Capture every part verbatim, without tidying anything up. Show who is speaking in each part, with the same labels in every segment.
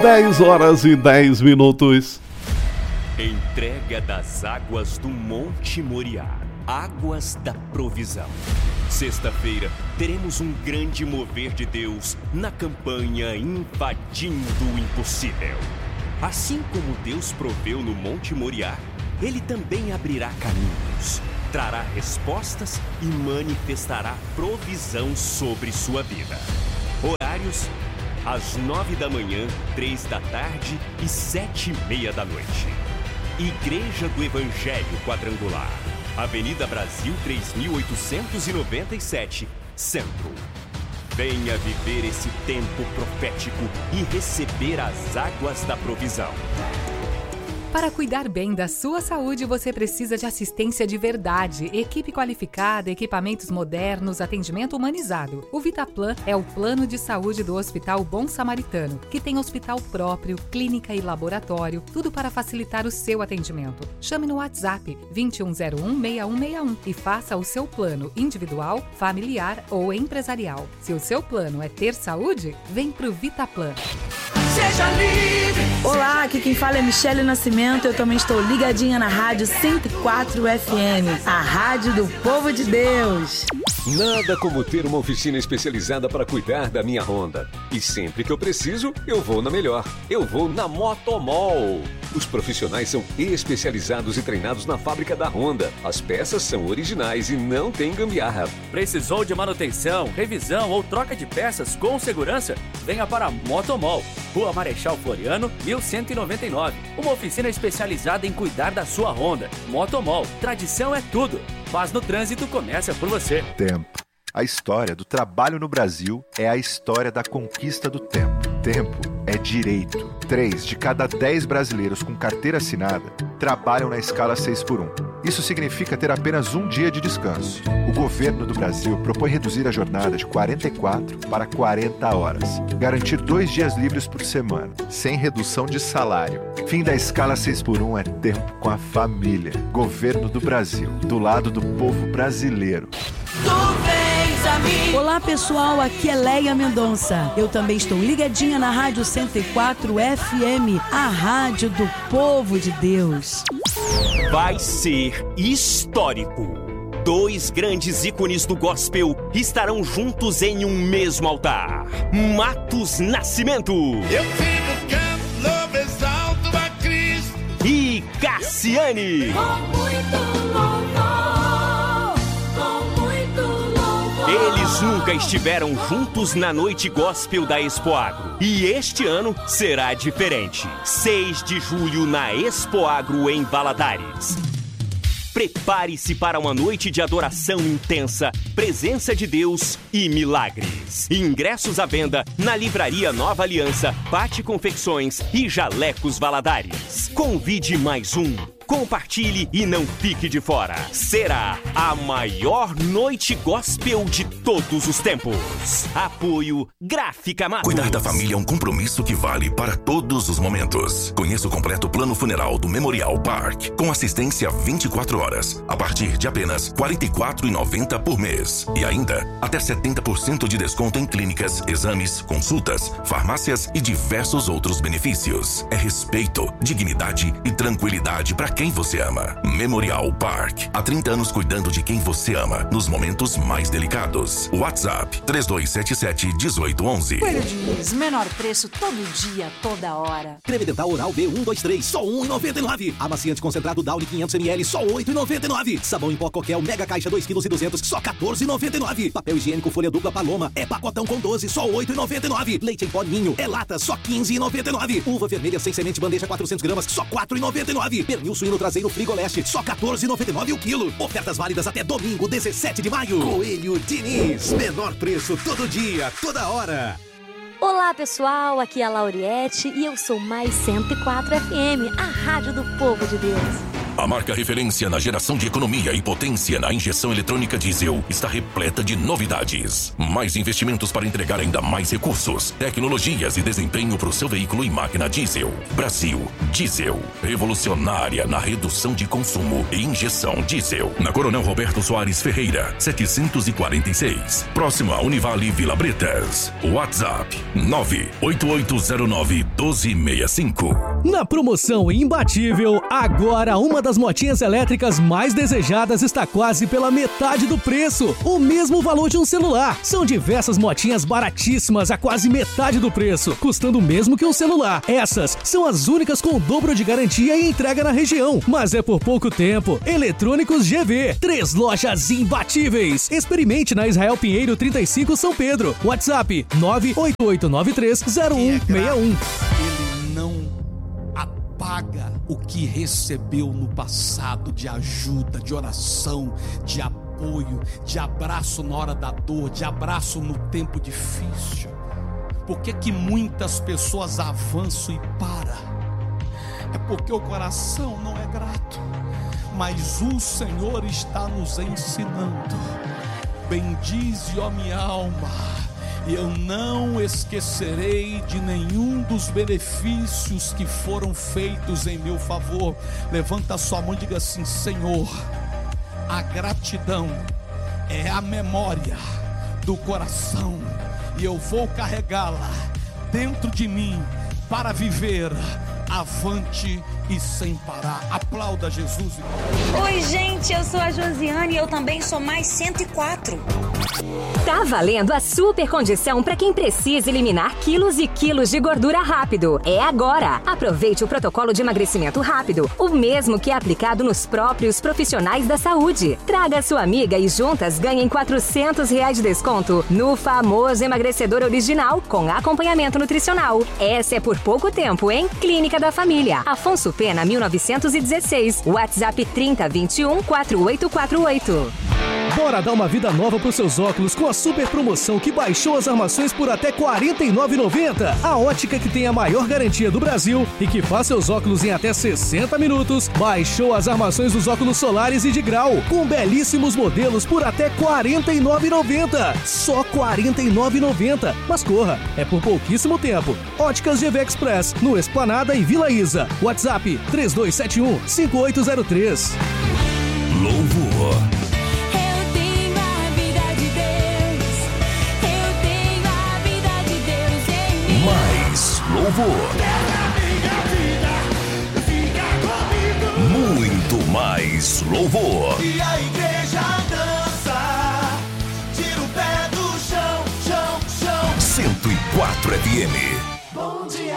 Speaker 1: dez horas e dez minutos.
Speaker 2: Entrega das águas do Monte Moriá, águas da provisão. Sexta-feira, teremos um grande mover de Deus na campanha Invadindo o Impossível. Assim como Deus proveu no Monte Moriá, Ele também abrirá caminhos, trará respostas e manifestará provisão sobre sua vida. Horários: às nove da manhã, três da tarde e sete e meia da noite. Igreja do Evangelho Quadrangular, Avenida Brasil três mil oitocentos e noventa e sete, Centro. Venha viver esse tempo profético e receber as águas da provisão.
Speaker 3: Para cuidar bem da sua saúde, você precisa de assistência de verdade, equipe qualificada, equipamentos modernos, atendimento humanizado. O Vitaplan é o plano de saúde do Hospital Bom Samaritano, que tem hospital próprio, clínica e laboratório, tudo para facilitar o seu atendimento. Chame no WhatsApp vinte e um zero um, seis um seis um e faça o seu plano individual, familiar ou empresarial. Se o seu plano é ter saúde, vem pro Vitaplan.
Speaker 4: Seja livre. Olá, aqui quem fala é Michele Nascimento. Eu também estou ligadinha na Rádio cento e quatro F M, a rádio do povo de Deus.
Speaker 5: Nada como ter uma oficina especializada para cuidar da minha Honda. E sempre que eu preciso, eu vou na melhor. Eu vou na Motomol. Os profissionais são especializados e treinados na fábrica da Honda. As peças são originais e não tem gambiarra.
Speaker 6: Precisou de manutenção, revisão ou troca de peças com segurança? Venha para a Motomol. Rua Marechal Floriano, mil cento e noventa e nove. Uma oficina especializada em cuidar da sua Honda. Motomol. Tradição é tudo. Paz no trânsito começa por você.
Speaker 7: Tempo. A história do trabalho no Brasil é a história da conquista do tempo. Tempo é direito. Três de cada dez brasileiros com carteira assinada trabalham na escala seis por um. Isso significa ter apenas um dia de descanso. O governo do Brasil propõe reduzir a jornada de quarenta e quatro para quarenta horas. Garantir dois dias livres por semana, sem redução de salário. Fim da escala seis por um é tempo com a família. Governo do Brasil, do lado do povo brasileiro.
Speaker 4: Olá pessoal, aqui é Leia Mendonça. Eu também estou ligadinha na Rádio cento e quatro F M, a rádio do povo de Deus.
Speaker 2: Vai ser histórico. Dois grandes ícones do gospel estarão juntos em um mesmo altar. Matos Nascimento. Eu fico canto, louvo, exalto a Cristo. E Cassiane. Com muito louvor, com muito louvor. Eles nunca estiveram juntos na noite gospel da Expoagro. E este ano será diferente. seis de julho na Expoagro em Valadares. Prepare-se para uma noite de adoração intensa, presença de Deus e milagres. Ingressos à venda na Livraria Nova Aliança, Pati Confecções e Jalecos Valadares. Convide mais um. Compartilhe e não fique de fora. Será a maior noite gospel de todos os tempos. Apoio Gráfica Matos.
Speaker 8: Cuidar da família é um compromisso que vale para todos os momentos. Conheça o completo plano funeral do Memorial Park, com assistência vinte e quatro horas, a partir de apenas quarenta e quatro reais e noventa centavos por mês. E ainda, até setenta por cento de desconto em clínicas, exames, consultas, farmácias e diversos outros benefícios. É respeito, dignidade e tranquilidade para quem você ama. Memorial Park. Há trinta anos cuidando de quem você ama nos momentos mais delicados. WhatsApp três dois sete sete, um oito um um.
Speaker 9: Coelho Diniz, menor preço todo dia, toda hora.
Speaker 10: Creme dental oral B um dois três, só um real e noventa e nove centavos. Amaciante concentrado Downy quinhentos mililitros, só oito reais e noventa e nove centavos. Sabão em pó Coquel Mega Caixa dois quilos e duzentos, só quatorze reais e noventa e nove centavos. Papel higiênico folha dupla Paloma, é pacotão com doze, só oito reais e noventa e nove centavos. Leite em pó Ninho, é lata, só quinze reais e noventa e nove centavos. Uva vermelha sem semente bandeja quatrocentas gramas, só quatro reais e noventa e nove centavos. Pernil suíno traseiro Frigoleste, só quatorze reais e noventa e nove centavos o quilo. Ofertas válidas até domingo, dezessete de maio. Coelho Diniz, menor preço todo dia, toda hora.
Speaker 11: Olá pessoal, aqui é a Lauriette e eu sou mais cento e quatro F M, a rádio do povo de Deus.
Speaker 8: A marca referência na geração de economia e potência na injeção eletrônica diesel está repleta de novidades. Mais investimentos para entregar ainda mais recursos, tecnologias e desempenho para o seu veículo e máquina diesel. Brasil Diesel, revolucionária na redução de consumo e injeção diesel. Na Coronel Roberto Soares Ferreira, setecentos e quarenta e seis. Próximo a Univale Vila Bretas. WhatsApp nove oito oito zero nove um dois seis cinco.
Speaker 12: Na promoção imbatível, agora uma das motinhas elétricas mais desejadas está quase pela metade do preço. O mesmo valor de um celular. São diversas motinhas baratíssimas a quase metade do preço, custando o mesmo que um celular. Essas são as únicas com o dobro de garantia e entrega na região. Mas é por pouco tempo. Eletrônicos G V. Três lojas imbatíveis. Experimente na Israel Pinheiro trinta e cinco São Pedro. WhatsApp nove oito oito nove três zero um seis um.
Speaker 13: Ele não apaga o que recebeu no passado de ajuda, de oração, de apoio, de abraço na hora da dor, de abraço no tempo difícil. Por que que muitas pessoas avançam e param? É porque o coração não é grato. Mas o Senhor está nos ensinando. Bendize, ó minha alma, e eu não esquecerei de nenhum dos benefícios que foram feitos em meu favor. Levanta a sua mão e diga assim: Senhor, a gratidão é a memória do coração, e eu vou carregá-la dentro de mim para viver avante e sem parar. Aplauda Jesus.
Speaker 14: Oi, gente, eu sou a Josiane e eu também sou mais cento e quatro.
Speaker 15: Tá valendo a super condição para quem precisa eliminar quilos e quilos de gordura rápido. É agora. Aproveite o protocolo de emagrecimento rápido, o mesmo que é aplicado nos próprios profissionais da saúde. Traga sua amiga e juntas ganhem quatrocentos reais de desconto no famoso emagrecedor original com acompanhamento nutricional. Essa é por pouco tempo, hein? Clínica da Família, Afonso Pena, mil novecentos e dezesseis. WhatsApp trinta vinte e um quatro oito quatro oito.
Speaker 12: Bora dar uma vida nova para os seus óculos com a super promoção que baixou as armações por até quarenta e nove reais e noventa centavos. A ótica que tem a maior garantia do Brasil e que faz seus óculos em até sessenta minutos, baixou as armações dos óculos solares e de grau, com belíssimos modelos por até quarenta e nove reais e noventa centavos. Só quarenta e nove reais e noventa centavos. Mas corra, é por pouquíssimo tempo. Óticas G V Express, no Esplanada e Vila Isa. WhatsApp três dois sete um cinco oito zero três.
Speaker 8: Louvor. Mais louvor. Muito mais louvor.
Speaker 16: E a igreja dança, tira o pé do chão, chão, chão.
Speaker 8: cento e quatro F M.
Speaker 16: Bom dia,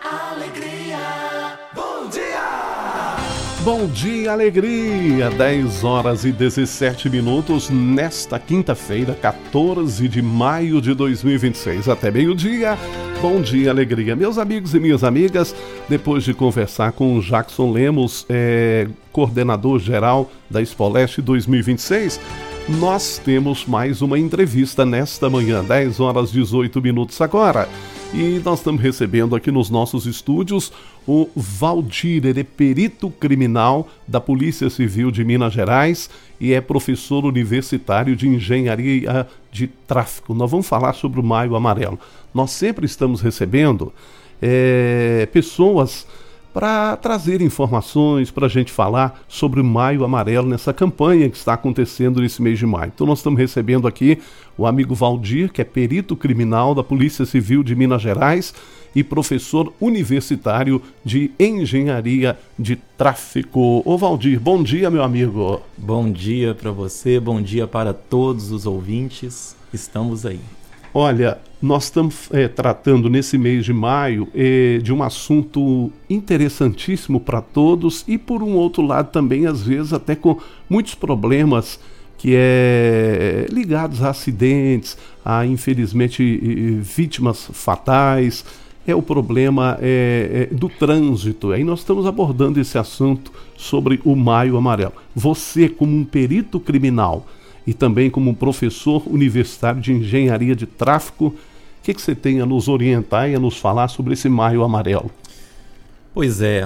Speaker 16: alegria. Bom dia.
Speaker 1: Bom dia, alegria. dez horas e dezessete minutos nesta quinta-feira, quatorze de maio de dois mil e vinte e seis. Até meio-dia. Bom dia, alegria. Meus amigos e minhas amigas, depois de conversar com o Jackson Lemos, é, coordenador geral da Expoleste dois mil e vinte e seis, nós temos mais uma entrevista nesta manhã, dez horas e dezoito minutos agora. E nós estamos recebendo aqui nos nossos estúdios o Valdir, ele é perito criminal da Polícia Civil de Minas Gerais e é professor universitário de engenharia de tráfego. Nós vamos falar sobre o Maio Amarelo. Nós sempre estamos recebendo é, pessoas para trazer informações, para a gente falar sobre o Maio Amarelo nessa campanha que está acontecendo nesse mês de maio. Então nós estamos recebendo aqui o amigo Valdir, que é perito criminal da Polícia Civil de Minas Gerais e professor universitário de engenharia de tráfego. Ô Valdir, bom dia, meu amigo.
Speaker 17: Bom dia para você, bom dia para todos os ouvintes. Estamos aí.
Speaker 1: Olha, nós estamos é, tratando nesse mês de maio é, de um assunto interessantíssimo para todos e, por um outro lado, também, às vezes, até com muitos problemas que é ligados a acidentes, a, infelizmente, vítimas fatais. É o problema é, é, do trânsito. Aí nós estamos abordando esse assunto sobre o Maio Amarelo. Você, como um perito criminal e também como um professor universitário de engenharia de tráfego, o que, que você tem a nos orientar e a nos falar sobre esse Maio Amarelo?
Speaker 17: Pois é,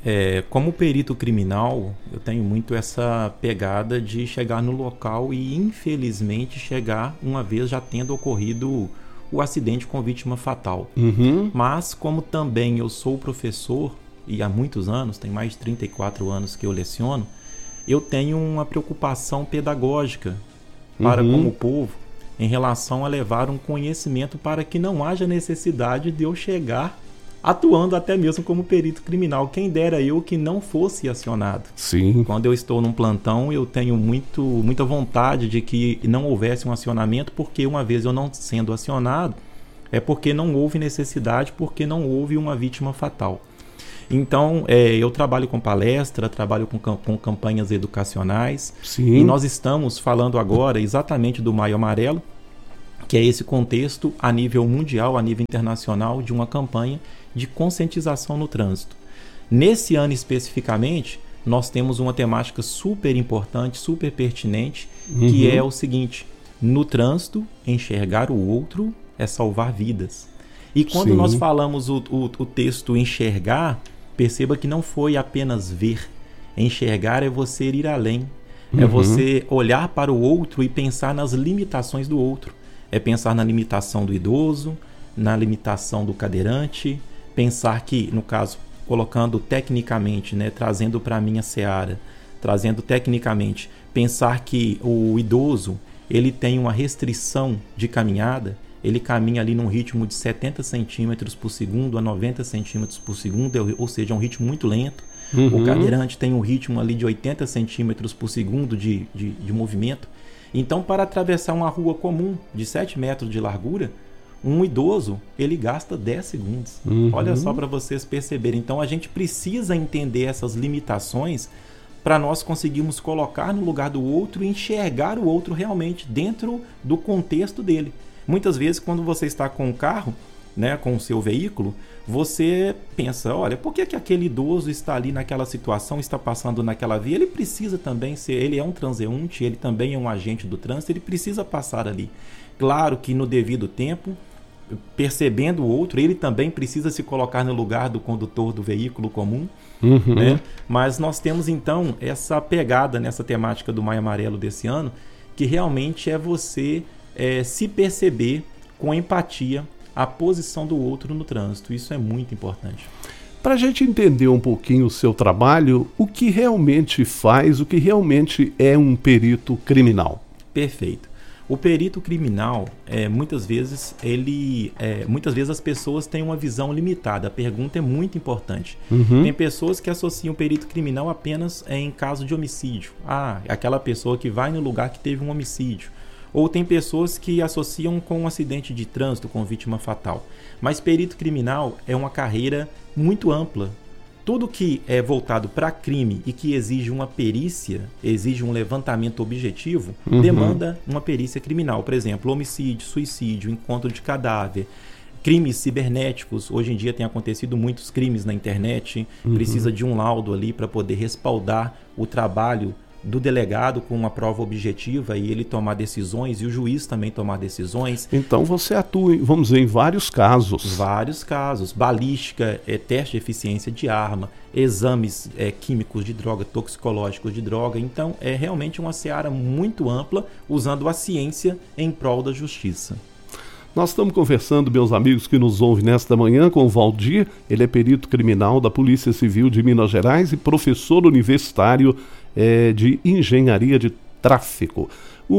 Speaker 17: É, como perito criminal, eu tenho muito essa pegada de chegar no local e, infelizmente, chegar uma vez já tendo ocorrido o acidente com vítima fatal.
Speaker 1: Uhum.
Speaker 17: Mas, como também eu sou professor, e há muitos anos, tem mais de trinta e quatro anos que eu leciono, eu tenho uma preocupação pedagógica para
Speaker 1: Uhum.
Speaker 17: com o povo em relação a levar um conhecimento para que não haja necessidade de eu chegar atuando até mesmo como perito criminal. Quem dera eu que não fosse acionado.
Speaker 1: Sim.
Speaker 17: Quando eu estou num plantão, eu tenho muito, muita vontade de que não houvesse um acionamento, porque uma vez eu não sendo acionado, é porque não houve necessidade, porque não houve uma vítima fatal. Então, é, eu trabalho com palestra, trabalho com, com campanhas educacionais.
Speaker 1: Sim.
Speaker 17: E nós estamos falando agora exatamente do Maio Amarelo, que é esse contexto a nível mundial, a nível internacional, de uma campanha de conscientização no trânsito. Nesse ano especificamente, nós temos uma temática super importante, super pertinente,
Speaker 1: Uhum.
Speaker 17: que é o seguinte: no trânsito, enxergar o outro é salvar vidas. E quando
Speaker 1: Sim.
Speaker 17: nós falamos o, o, o texto enxergar, perceba que não foi apenas ver. Enxergar é você ir além. É
Speaker 1: Uhum.
Speaker 17: você olhar para o outro e pensar nas limitações do outro. É pensar na limitação do idoso, na limitação do cadeirante, pensar que, no caso, colocando tecnicamente, né, trazendo para a minha seara, trazendo tecnicamente, pensar que o idoso, ele tem uma restrição de caminhada, ele caminha ali num ritmo de setenta centímetros por segundo a noventa centímetros por segundo, ou seja, é um ritmo muito lento.
Speaker 1: Uhum.
Speaker 17: O cadeirante tem um ritmo ali de oitenta centímetros por segundo de, de, de movimento. Então, para atravessar uma rua comum de sete metros de largura, um idoso, ele gasta dez segundos.
Speaker 1: Uhum.
Speaker 17: Olha só para vocês perceberem. Então, a gente precisa entender essas limitações para nós conseguirmos colocar no lugar do outro e enxergar o outro realmente dentro do contexto dele. Muitas vezes, quando você está com um carro, né, com o seu veículo, você pensa, olha, por que que aquele idoso está ali naquela situação, está passando naquela via? Ele precisa também ser, ele é um transeunte, ele também é um agente do trânsito, ele precisa passar ali. Claro que no devido tempo, percebendo o outro, ele também precisa se colocar no lugar do condutor do veículo comum,
Speaker 1: Uhum.
Speaker 17: né? Mas nós temos então essa pegada nessa temática do Maio Amarelo desse ano, que realmente é você é, se perceber com empatia a posição do outro no trânsito. Isso é muito importante.
Speaker 1: Para a gente entender um pouquinho o seu trabalho, o que realmente faz, o que realmente é um perito criminal?
Speaker 17: Perfeito. O perito criminal, é, muitas vezes, ele, é, muitas vezes as pessoas têm uma visão limitada. A pergunta é muito importante.
Speaker 1: Uhum.
Speaker 17: Tem pessoas que associam o perito criminal apenas é, em caso de homicídio. Ah, é aquela pessoa que vai no lugar que teve um homicídio. Ou tem pessoas que associam com um acidente de trânsito, com vítima fatal. Mas perito criminal é uma carreira muito ampla. Tudo que é voltado para crime e que exige uma perícia, exige um levantamento objetivo,
Speaker 1: uhum.
Speaker 17: demanda uma perícia criminal. Por exemplo, homicídio, suicídio, encontro de cadáver, crimes cibernéticos. Hoje em dia tem acontecido muitos crimes na internet.
Speaker 1: Uhum.
Speaker 17: Precisa de um laudo ali para poder respaldar o trabalho do delegado com uma prova objetiva e ele tomar decisões e o juiz também tomar decisões.
Speaker 1: Então você atua, vamos dizer, em vários casos.
Speaker 17: Vários casos. Balística, é, teste de eficiência de arma, exames é, químicos de droga, toxicológicos de droga. Então é realmente uma seara muito ampla, usando a ciência em prol da justiça.
Speaker 1: Nós estamos conversando, meus amigos que nos ouvem nesta manhã, com o Valdir. Ele é perito criminal da Polícia Civil de Minas Gerais e professor universitário é, de engenharia de tráfego. O,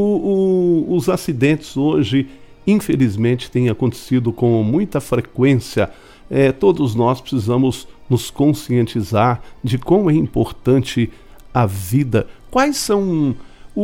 Speaker 1: o, os acidentes hoje, infelizmente, têm acontecido com muita frequência. É, todos nós precisamos nos conscientizar de como é importante a vida. Quais são...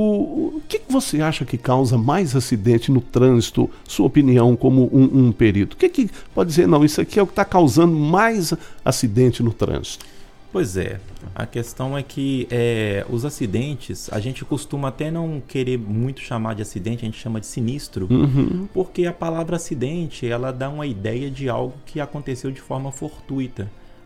Speaker 1: O, o que, que você acha que causa mais acidente no trânsito, sua opinião como um, um perito? O que, que pode dizer, não, isso aqui é o que está causando mais acidente no trânsito?
Speaker 17: Pois é, a questão é que é, os acidentes, a gente costuma até não querer muito chamar de acidente, a gente chama de sinistro,
Speaker 1: uhum.
Speaker 17: porque a palavra acidente, ela dá uma ideia de algo que aconteceu de forma fortuita.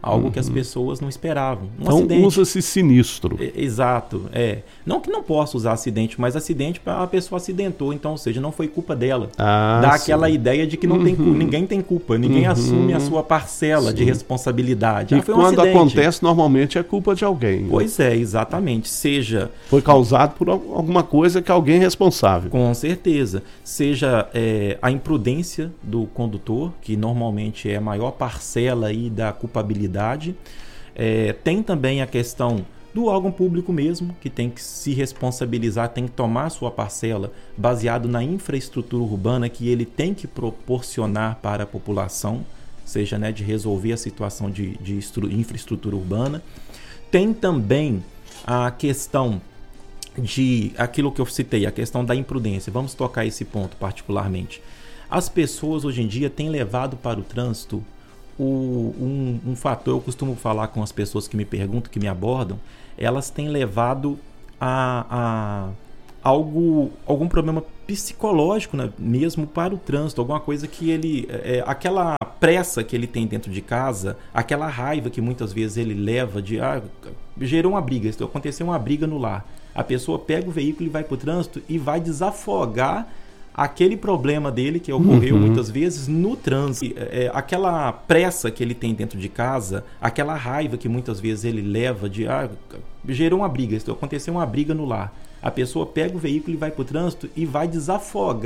Speaker 17: Algo
Speaker 1: uhum.
Speaker 17: que as pessoas não esperavam. Um
Speaker 1: então
Speaker 17: acidente.
Speaker 1: usa-se sinistro.
Speaker 17: É, exato, é. Não que não possa usar acidente, mas acidente para a pessoa acidentou, então, ou seja, não foi culpa dela.
Speaker 1: Ah,
Speaker 17: Dá
Speaker 1: sim.
Speaker 17: aquela ideia de que não
Speaker 1: uhum.
Speaker 17: tem, ninguém tem culpa, ninguém
Speaker 1: uhum.
Speaker 17: assume a sua parcela sim. de responsabilidade.
Speaker 1: E
Speaker 17: ah, foi um
Speaker 1: quando
Speaker 17: acidente.
Speaker 1: acontece, normalmente é culpa de alguém.
Speaker 17: Pois é, exatamente. Seja...
Speaker 1: Foi causado por alguma coisa que alguém é responsável.
Speaker 17: Com certeza. Seja é, a imprudência do condutor, que normalmente é a maior parcela aí da culpabilidade. É, tem também a questão do órgão público mesmo, que tem que se responsabilizar, tem que tomar sua parcela baseado na infraestrutura urbana que ele tem que proporcionar para a população, seja né, de resolver a situação de, de infraestrutura urbana. Tem também a questão de aquilo que eu citei, a questão da imprudência. Vamos tocar esse ponto particularmente. As pessoas hoje em dia têm levado para o trânsito o, um, um fator, eu costumo falar com as pessoas que me perguntam, que me abordam, elas têm levado a, a algo, algum problema psicológico né, mesmo para o trânsito, alguma coisa que ele, é, aquela pressa que ele tem dentro de casa, aquela raiva que muitas vezes ele leva de, ah, gerou uma briga, aconteceu uma briga no lar, a pessoa pega o veículo e vai para o trânsito e vai desafogar aquele problema dele que ocorreu uhum. muitas vezes no trânsito, é, aquela pressa que ele tem dentro de casa, aquela raiva que muitas vezes ele leva de, ah, gerou uma briga, aconteceu uma briga no lar, a pessoa pega o veículo e vai para o trânsito e vai desafogar